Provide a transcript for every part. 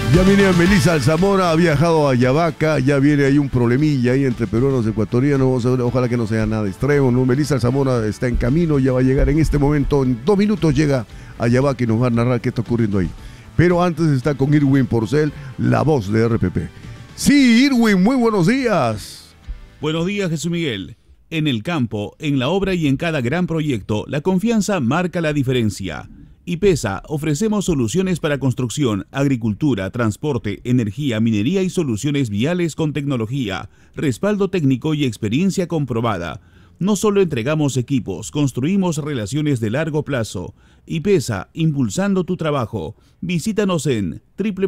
Ya viene Melissa Alzamora, ha viajado a Ayabaca, ya viene ahí un problemilla ahí entre peruanos y ecuatorianos, vamos a ver, ojalá que no sea nada extremo, ¿no? Melissa Alzamora está en camino, ya va a llegar en este momento, en 2 minutos llega a Ayabaca y nos va a narrar qué está ocurriendo ahí. Pero antes está con Irwin Porcel, la voz de RPP. Sí, Irwin, muy buenos días. Buenos días, Jesús Miguel. En el campo, en la obra y en cada gran proyecto, la confianza marca la diferencia. IPESA ofrecemos soluciones para construcción, agricultura, transporte, energía, minería y soluciones viales con tecnología, respaldo técnico y experiencia comprobada. No solo entregamos equipos, construimos relaciones de largo plazo. IPESA, impulsando tu trabajo. Visítanos en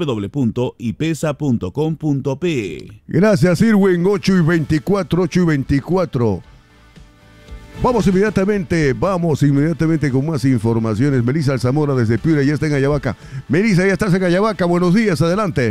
www.ipesa.com.pe. Gracias, Irwin. 8:24. Vamos inmediatamente con más informaciones. Melissa Alzamora desde Piura ya está en Ayabaca. Melissa, ya estás en Ayabaca. Buenos días, adelante.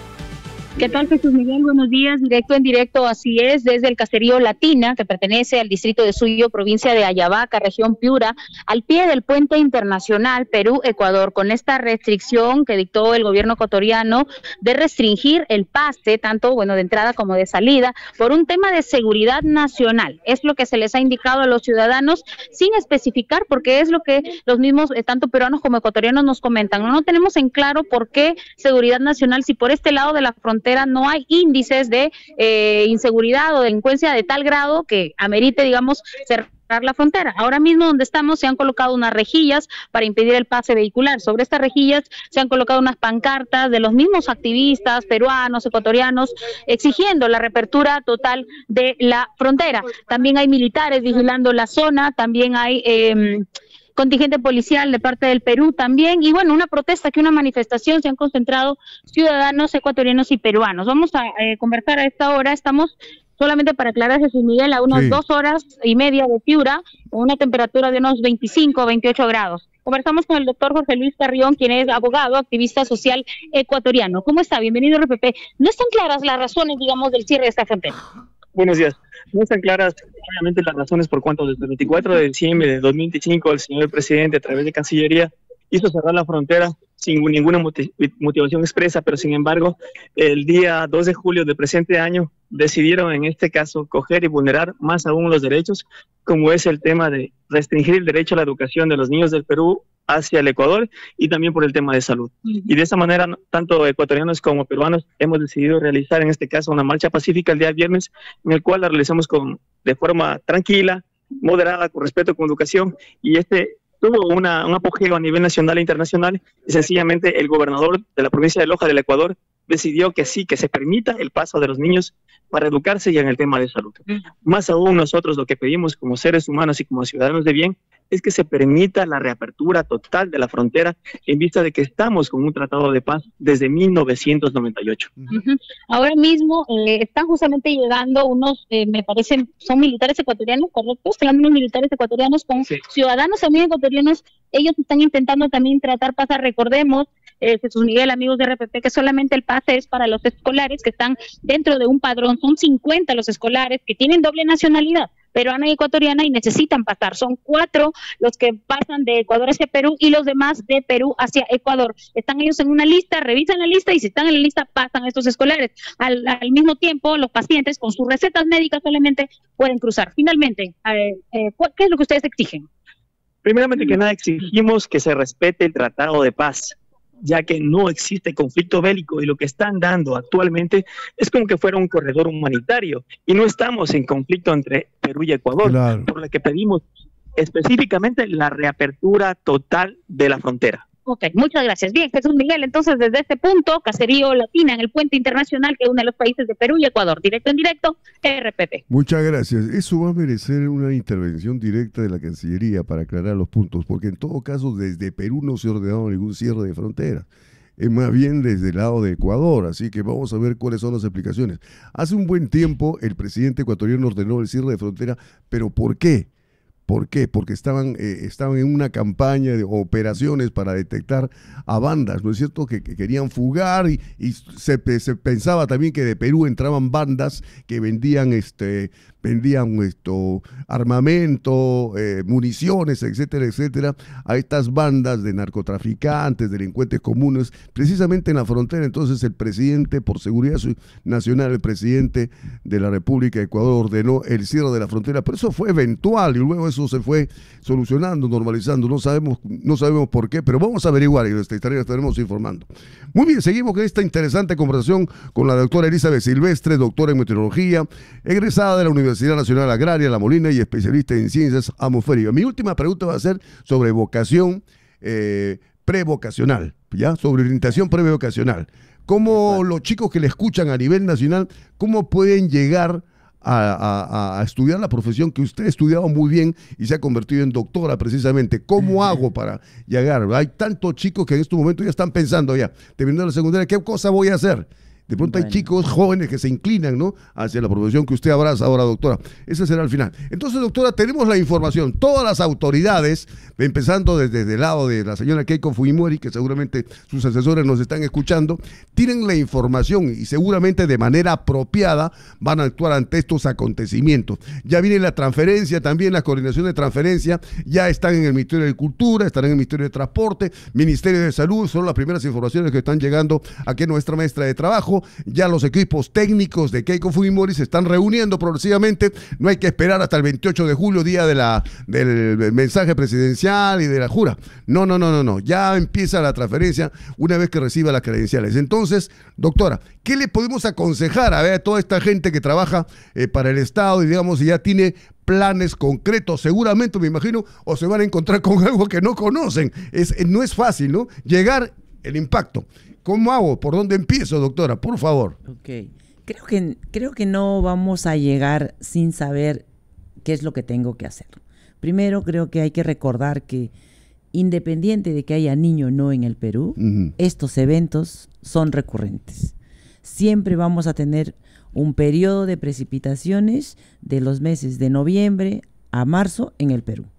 ¿Qué tal, Jesús Miguel? Buenos días, directo en directo, así es, desde el caserío Latina, que pertenece al distrito de Suyo, provincia de Ayabaca, región Piura, al pie del puente internacional Perú-Ecuador, con esta restricción que dictó el gobierno ecuatoriano de restringir el pase, tanto, de entrada como de salida, por un tema de seguridad nacional. Es lo que se les ha indicado a los ciudadanos, sin especificar, porque es lo que los mismos, tanto peruanos como ecuatorianos, nos comentan. No tenemos en claro por qué seguridad nacional, si por este lado de la frontera no hay índices de inseguridad o delincuencia de tal grado que amerite, cerrar la frontera. Ahora mismo donde estamos se han colocado unas rejillas para impedir el pase vehicular. Sobre estas rejillas se han colocado unas pancartas de los mismos activistas peruanos, ecuatorianos, exigiendo la reapertura total de la frontera. También hay militares vigilando la zona, también hay contingente policial de parte del Perú también, y una protesta, una manifestación, se han concentrado ciudadanos ecuatorianos y peruanos. Vamos a conversar a esta hora, estamos, solamente para aclarar, Jesús Miguel, a unas 2 horas y media de Piura, con una temperatura de unos 25 o 28 grados. Conversamos con el doctor Jorge Luis Carrión, quien es abogado, activista social ecuatoriano. ¿Cómo está? Bienvenido a RPP. ¿No están claras las razones, del cierre de esta frontera? Buenos días. No están claras, obviamente, las razones por cuanto desde el 24 de diciembre de 2025 el señor presidente, a través de Cancillería, hizo cerrar la frontera sin ninguna motivación expresa, pero sin embargo, el día 2 de julio del presente año decidieron en este caso coger y vulnerar más aún los derechos, como es el tema de restringir el derecho a la educación de los niños del Perú hacia el Ecuador y también por el tema de salud. Y de esa manera, tanto ecuatorianos como peruanos hemos decidido realizar en este caso una marcha pacífica el día viernes, en el cual la realizamos de forma tranquila, moderada, con respeto, con educación, y tuvo un apogeo a nivel nacional e internacional, y sencillamente el gobernador de la provincia de Loja del Ecuador decidió que sí, que se permita el paso de los niños para educarse ya en el tema de salud. Más aún nosotros lo que pedimos como seres humanos y como ciudadanos de bien es que se permita la reapertura total de la frontera en vista de que estamos con un tratado de paz desde 1998. Ahora mismo están justamente llegando unos, me parecen, son militares ecuatorianos, ¿correcto? Están unos militares ecuatorianos con ciudadanos también ecuatorianos. Ellos están intentando también tratar paz. Recordemos, Jesús Miguel, amigos de RPP, que solamente el pase es para los escolares que están dentro de un padrón. Son 50 los escolares que tienen doble nacionalidad, peruana y ecuatoriana, y necesitan pasar. Son 4 los que pasan de Ecuador hacia Perú y los demás de Perú hacia Ecuador. Están ellos en una lista, revisan la lista, y si están en la lista pasan estos escolares. Al mismo tiempo, los pacientes con sus recetas médicas solamente pueden cruzar. Finalmente, ¿qué es lo que ustedes exigen? Primeramente que nada, exigimos que se respete el tratado de paz, ya que no existe conflicto bélico, y lo que están dando actualmente es como que fuera un corredor humanitario, y no estamos en conflicto entre Perú y Ecuador, por lo que pedimos específicamente la reapertura total de la frontera. Ok, muchas gracias. Bien, Jesús Miguel, entonces desde este punto, Caserío Latina, en el puente internacional que une los países de Perú y Ecuador, directo en directo, RPP. Muchas gracias. Eso va a merecer una intervención directa de la Cancillería para aclarar los puntos, porque en todo caso desde Perú no se ha ordenado ningún cierre de fronteras. Es más bien desde el lado de Ecuador, así que vamos a ver cuáles son las explicaciones. Hace un buen tiempo el presidente ecuatoriano ordenó el cierre de frontera, pero ¿por qué? ¿Por qué? Porque estaban en una campaña de operaciones para detectar a bandas, ¿no es cierto?, que querían fugar y se pensaba también que de Perú entraban bandas que vendían armamento, municiones, etcétera, etcétera, a estas bandas de narcotraficantes, delincuentes comunes, precisamente en la frontera. Entonces el presidente, por seguridad nacional, el presidente de la República de Ecuador ordenó el cierre de la frontera, pero eso fue eventual y luego eso se fue solucionando, normalizando, no sabemos por qué, pero vamos a averiguar y estaremos informando. Muy bien, seguimos con esta interesante conversación con la doctora Elizabeth Silvestre, doctora en meteorología, egresada de la Universidad Nacional Agraria La Molina y especialista en ciencias atmosféricas. Mi última pregunta va a ser sobre vocación prevocacional, ¿ya? Sobre orientación prevocacional. ¿Cómo los chicos que le escuchan a nivel nacional, cómo pueden llegar a estudiar la profesión que usted ha estudiado muy bien y se ha convertido en doctora precisamente? ¿Cómo hago para llegar? Hay tantos chicos que en este momento ya están pensando, ya, terminando la secundaria, ¿qué cosa voy a hacer? De pronto hay chicos jóvenes que se inclinan, ¿no?, hacia la profesión que usted abraza ahora, doctora. Ese será el final. Entonces, doctora, tenemos la información. Todas las autoridades, empezando desde el lado de la señora Keiko Fujimori, que seguramente sus asesores nos están escuchando, tienen la información y seguramente de manera apropiada van a actuar ante estos acontecimientos. Ya viene la transferencia, también la coordinación de transferencia, ya están en el Ministerio de Agricultura, estarán en el Ministerio de Transporte, Ministerio de Salud, son las primeras informaciones que están llegando aquí a nuestra maestra de trabajo. Ya los equipos técnicos de Keiko Fujimori se están reuniendo progresivamente. No hay que esperar hasta el 28 de julio, día del mensaje presidencial y de la jura. No. Ya empieza la transferencia una vez que reciba las credenciales. Entonces, doctora, ¿qué le podemos aconsejar a toda esta gente que trabaja para el Estado y, digamos, ya tiene planes concretos? Seguramente, me imagino, o se van a encontrar con algo que no conocen. No es fácil, ¿no?, llegar el impacto. ¿Cómo hago? ¿Por dónde empiezo, doctora? Por favor. Ok. Creo que no vamos a llegar sin saber qué es lo que tengo que hacer. Primero, creo que hay que recordar que, independiente de que haya niño o no en el Perú, estos eventos son recurrentes. Siempre vamos a tener un periodo de precipitaciones de los meses de noviembre a marzo en el Perú.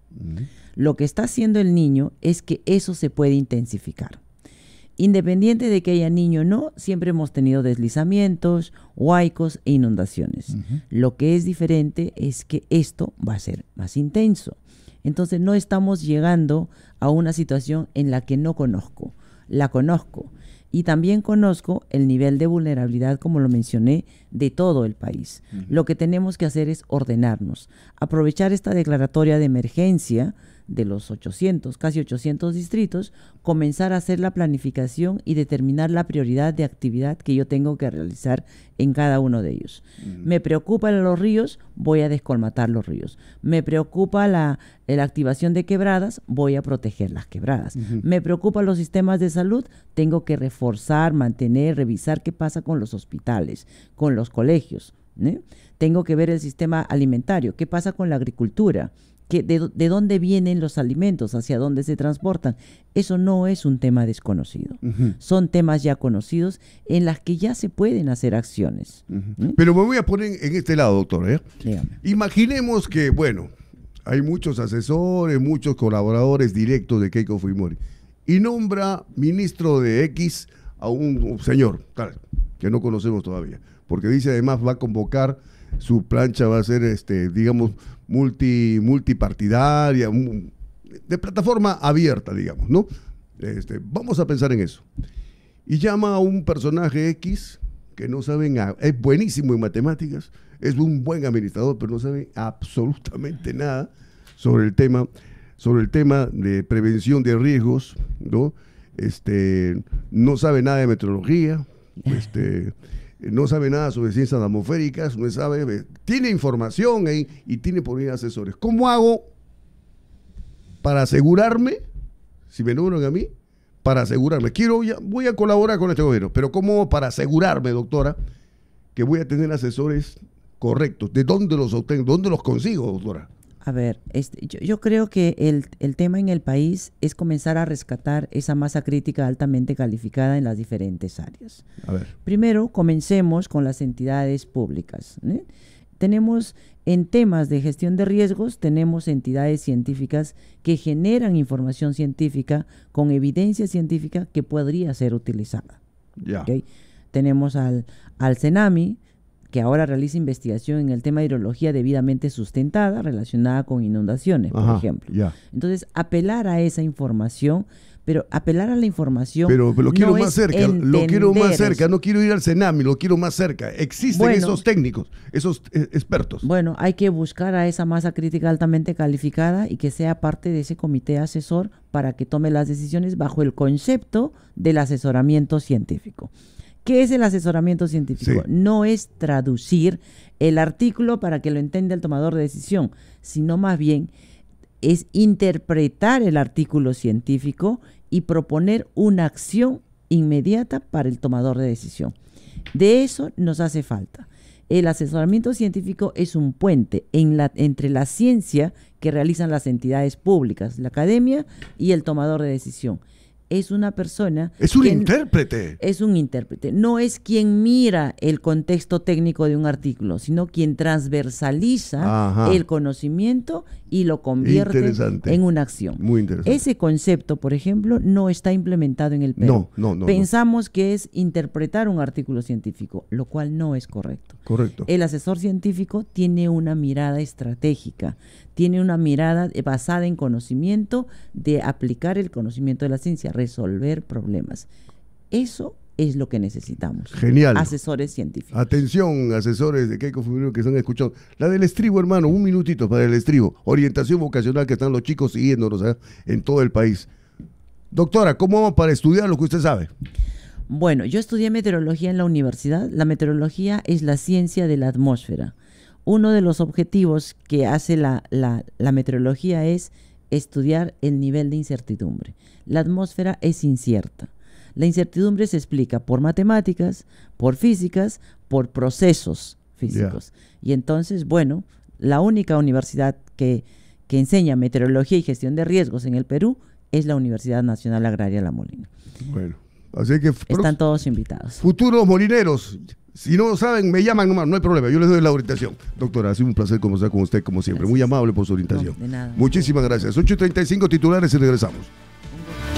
Lo que está haciendo el niño es que eso se puede intensificar. Independiente de que haya niño o no, siempre hemos tenido deslizamientos, huaicos e inundaciones. Lo que es diferente es que esto va a ser más intenso. Entonces no estamos llegando a una situación en la que no conozco. La conozco. Y también conozco el nivel de vulnerabilidad, como lo mencioné, de todo el país. Lo que tenemos que hacer es ordenarnos, aprovechar esta declaratoria de emergencia de los 800, casi 800 distritos, comenzar a hacer la planificación y determinar la prioridad de actividad que yo tengo que realizar en cada uno de ellos. Me preocupan los ríos, voy a descolmatar los ríos. Me preocupa la activación de quebradas, voy a proteger las quebradas. Me preocupan los sistemas de salud, tengo que reforzar, mantener, revisar qué pasa con los hospitales, con los colegios, ¿eh? Tengo que ver el sistema alimentario, qué pasa con la agricultura, de dónde vienen los alimentos, hacia dónde se transportan. Eso no es un tema desconocido. Son temas ya conocidos en las que ya se pueden hacer acciones. Pero me voy a poner en este lado, doctor. Dígame. Imaginemos que, bueno, hay muchos asesores, muchos colaboradores directos de Keiko Fujimori y nombra ministro de X a un señor, tal, que no conocemos todavía, porque dice además va a convocar, su plancha va a ser, digamos, multipartidaria, de plataforma abierta, digamos, ¿no? Vamos a pensar en eso. Y llama a un personaje X que no saben, es buenísimo en matemáticas, es un buen administrador, pero no sabe absolutamente nada sobre el tema de prevención de riesgos, ¿no? No sabe nada de meteorología, no sabe nada sobre ciencias atmosféricas, no sabe, tiene información y tiene por ahí asesores. ¿Cómo hago para asegurarme, si me nombran a mí, para asegurarme? Voy a colaborar con este gobierno, pero ¿cómo hago para asegurarme, doctora, que voy a tener asesores correctos? ¿De dónde los obtengo? ¿Dónde los consigo, doctora? A ver, yo creo que el tema en el país es comenzar a rescatar esa masa crítica altamente calificada en las diferentes áreas. A ver. Primero, comencemos con las entidades públicas, ¿eh? tenemos en temas de gestión de riesgos, tenemos entidades científicas que generan información científica con evidencia científica que podría ser utilizada. ¿Okay? Tenemos al CENAMI, que ahora realiza investigación en el tema de hidrología debidamente sustentada relacionada con inundaciones, por ejemplo. Entonces, apelar a esa información, pero apelar a la información. Pero lo quiero no más cerca, lo quiero más cerca, no quiero ir al CENAMI, lo quiero más cerca. Existen esos técnicos, esos expertos. Bueno, hay que buscar a esa masa crítica altamente calificada y que sea parte de ese comité asesor para que tome las decisiones bajo el concepto del asesoramiento científico. ¿Qué es el asesoramiento científico? Sí. No es traducir el artículo para que lo entienda el tomador de decisión, sino más bien es interpretar el artículo científico y proponer una acción inmediata para el tomador de decisión. De eso nos hace falta. El asesoramiento científico es un puente entre la ciencia que realizan las entidades públicas, la academia y el tomador de decisión. Es una persona... Es un intérprete. Es un intérprete. No es quien mira el contexto técnico de un artículo, sino quien transversaliza el conocimiento y lo convierte en una acción. Muy interesante. Ese concepto, por ejemplo, no está implementado en el Perú. No. Pensamos que es interpretar un artículo científico, lo cual no es correcto. Correcto. El asesor científico tiene una mirada estratégica, tiene una mirada basada en conocimiento, de aplicar el conocimiento de la ciencia, resolver problemas. Eso es lo que necesitamos. Genial. Asesores científicos. Atención, asesores de Keiko Fujimori que están escuchando. La del estribo, hermano, un minutito para el estribo. Orientación vocacional que están los chicos siguiéndonos en todo el país. Doctora, ¿cómo vamos para estudiar lo que usted sabe? Bueno, yo estudié meteorología en la universidad. La meteorología es la ciencia de la atmósfera. Uno de los objetivos que hace la meteorología es estudiar el nivel de incertidumbre. La atmósfera es incierta. La incertidumbre se explica por matemáticas, por físicas, por procesos físicos. Y entonces, bueno, la única universidad que enseña meteorología y gestión de riesgos en el Perú es la Universidad Nacional Agraria La Molina. Bueno, así que están todos invitados. Futuros molineros, si no lo saben, me llaman nomás, no hay problema, yo les doy la orientación. Doctora, ha sido un placer conversar con usted como siempre. Gracias. Muy amable por su orientación. No, de nada. Muchísimas gracias. 8:35 titulares y regresamos.